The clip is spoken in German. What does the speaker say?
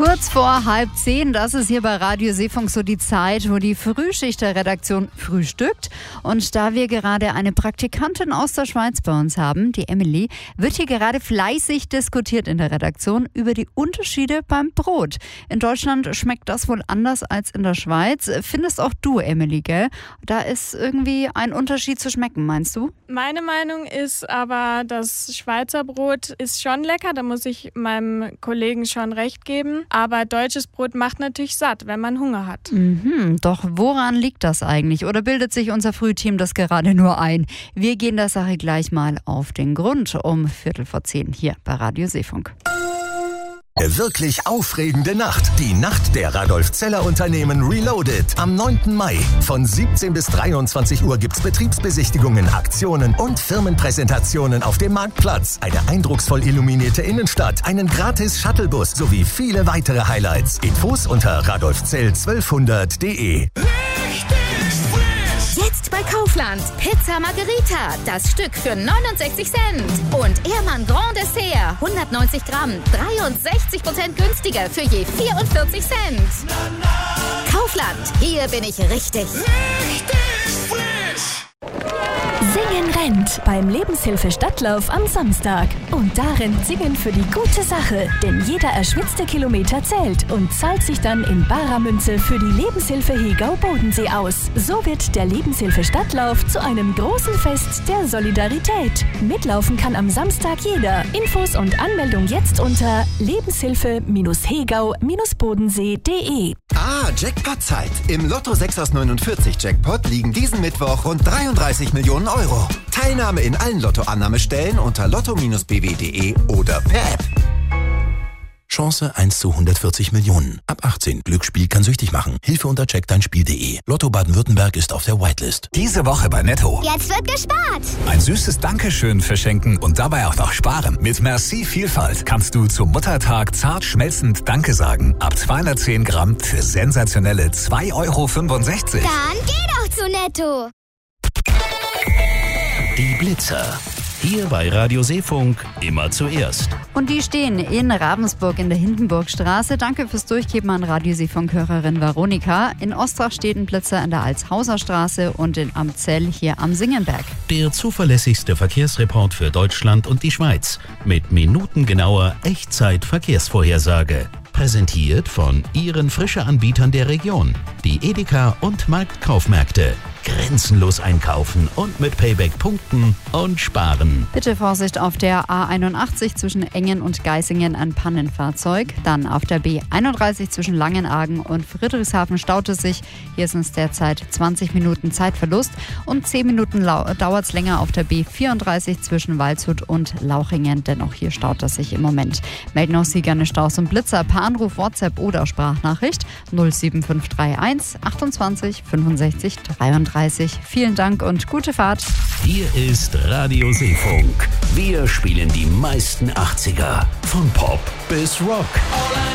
Kurz vor 9:30, das ist hier bei Radio Seefunk so die Zeit, wo die Frühschicht der Redaktion frühstückt. Und da wir gerade eine Praktikantin aus der Schweiz bei uns haben, die Emily, wird hier gerade fleißig diskutiert in der Redaktion über die Unterschiede beim Brot. In Deutschland schmeckt das wohl anders als in der Schweiz. Findest auch du, Emily, gell? Da ist irgendwie ein Unterschied zu schmecken, meinst du? Meine Meinung ist aber, das Schweizer Brot ist schon lecker, da muss ich meinem Kollegen schon recht geben. Aber deutsches Brot macht natürlich satt, wenn man Hunger hat. Doch woran liegt das eigentlich? Oder bildet sich unser Frühteam das gerade nur ein? Wir gehen der Sache gleich mal auf den Grund um 9:15 hier bei Radio Seefunk. Wirklich aufregende Nacht. Die Nacht der Radolf-Zeller-Unternehmen Reloaded. Am 9. Mai. Von 17 bis 23 Uhr gibt's Betriebsbesichtigungen, Aktionen und Firmenpräsentationen auf dem Marktplatz. Eine eindrucksvoll illuminierte Innenstadt, einen gratis Shuttlebus sowie viele weitere Highlights. Infos unter radolfzell1200.de. Jetzt bei Kaufland. Pizza Margherita, das Stück für 69 Cent. Und Ehrmann Grand Dessert, 190 Gramm, 63% günstiger für je 44 Cent. Kaufland, hier bin ich richtig. Singen rennt beim Lebenshilfe-Stadtlauf am Samstag. Und darin singen für die gute Sache. Denn jeder erschwitzte Kilometer zählt und zahlt sich dann in barer Münze für die Lebenshilfe Hegau-Bodensee aus. So wird der Lebenshilfe-Stadtlauf zu einem großen Fest der Solidarität. Mitlaufen kann am Samstag jeder. Infos und Anmeldung jetzt unter lebenshilfe-hegau-bodensee.de. Jackpot-Zeit. Im Lotto 6 aus 49 Jackpot liegen diesen Mittwoch rund 33 Millionen Euro. Teilnahme in allen Lottoannahmestellen unter lotto-bw.de oder per App. Chance 1 zu 140 Millionen. Ab 18. Glücksspiel kann süchtig machen. Hilfe unter checkdeinspiel.de. Lotto Baden-Württemberg ist auf der Whitelist. Diese Woche bei Netto. Jetzt wird gespart. Ein süßes Dankeschön verschenken und dabei auch noch sparen. Mit Merci Vielfalt kannst du zum Muttertag zart schmelzend Danke sagen. Ab 210 Gramm für sensationelle 2,65 Euro. Dann geh doch zu Netto. Die Blitzer. Hier bei Radio Seefunk immer zuerst. Und die stehen in Ravensburg in der Hindenburgstraße. Danke fürs Durchgeben an Radio Seefunk-Hörerin Veronika. In Ostrach steht ein Blitzer in der Alshauser Straße und in Amzell hier am Singenberg. Der zuverlässigste Verkehrsreport für Deutschland und die Schweiz. Mit minutengenauer Echtzeit-Verkehrsvorhersage. Präsentiert von Ihren Frische-Anbietern der Region. Die Edeka und Marktkaufmärkte. Grenzenlos einkaufen und mit Payback punkten und sparen. Bitte Vorsicht auf der A81 zwischen Engen und Geisingen, ein Pannenfahrzeug. Dann auf der B31 zwischen Langenargen und Friedrichshafen staut es sich. Hier sind es derzeit 20 Minuten Zeitverlust und 10 Minuten dauert es länger auf der B34 zwischen Waldshut und Lauchingen. Denn auch hier staut es sich im Moment. Melden auch Sie gerne Staus und Blitzer per Anruf, WhatsApp oder Sprachnachricht 07531 28 65 33. Vielen Dank und gute Fahrt. Hier ist Radio Seefunk. Wir spielen die meisten 80er. Von Pop bis Rock.